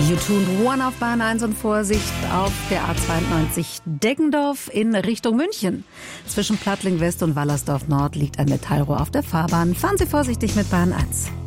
U2 One auf Bahn 1 und Vorsicht auf der A92 Deggendorf in Richtung München. Zwischen Plattling West und Wallersdorf Nord liegt ein Metallrohr auf der Fahrbahn. Fahren Sie vorsichtig mit Bahn 1.